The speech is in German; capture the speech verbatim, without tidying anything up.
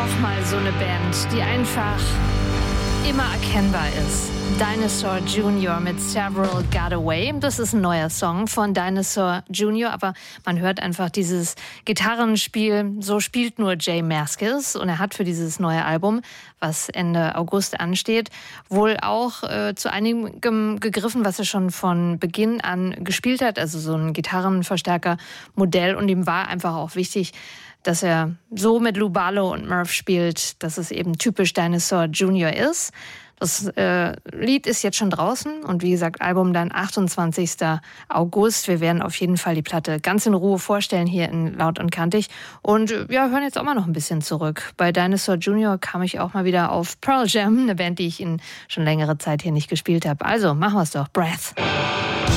Nochmal so eine Band, die einfach immer erkennbar ist. Dinosaur Junior mit Several Got Away. Das ist ein neuer Song von Dinosaur Junior, aber man hört einfach dieses Gitarrenspiel. So spielt nur J Mascis und er hat für dieses neue Album, was Ende August ansteht, wohl auch äh, zu einigem gegriffen, was er schon von Beginn an gespielt hat. Also so ein Gitarrenverstärker-Modell, und ihm war einfach auch wichtig, dass er so mit Lou Barlow und Murph spielt, dass es eben typisch Dinosaur Junior ist. Das äh, Lied ist jetzt schon draußen und wie gesagt, Album dann achtundzwanzigsten August. Wir werden auf jeden Fall die Platte ganz in Ruhe vorstellen hier in Laut und Kantig. Und äh, ja, hören jetzt auch mal noch ein bisschen zurück. Bei Dinosaur Junior kam ich auch mal wieder auf Pearl Jam, eine Band, die ich in schon längere Zeit hier nicht gespielt habe. Also, machen wir es doch. Breath.